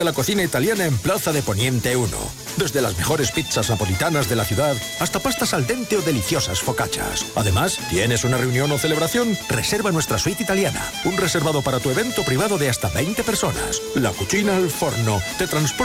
La cocina italiana en Plaza de Poniente 1. Desde las mejores pizzas napolitanas de la ciudad hasta pastas al dente o deliciosas focaccias. Además, ¿tienes una reunión o celebración? Reserva nuestra suite italiana. Un reservado para tu evento privado de hasta 20 personas. La cucina al forno te transporta